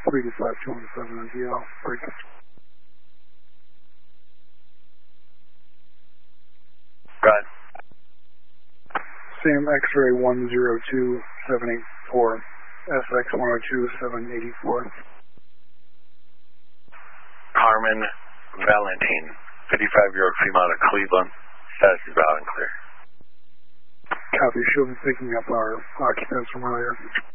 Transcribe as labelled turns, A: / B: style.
A: 325-217 on DL, break.
B: Right.
A: Same X-ray 102784, SX 102784.
B: Carmen Valentine, 55-year-old female out of Cleveland. Status is valid and clear.
A: Copy. She'll be picking up our occupants from earlier.